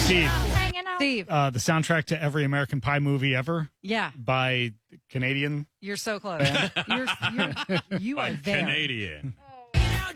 Steve, Steve. the soundtrack to every American Pie movie ever Yeah, by Canadian. you're so close. You are there. Canadian.